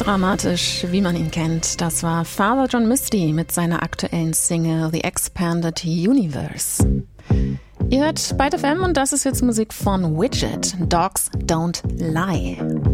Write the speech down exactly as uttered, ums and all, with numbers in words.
Dramatisch, wie man ihn kennt. Das war Father John Misty mit seiner aktuellen Single The Expanded Universe. Ihr hört Byte F M und das ist jetzt Musik von Widget, Dogs Don't Lie.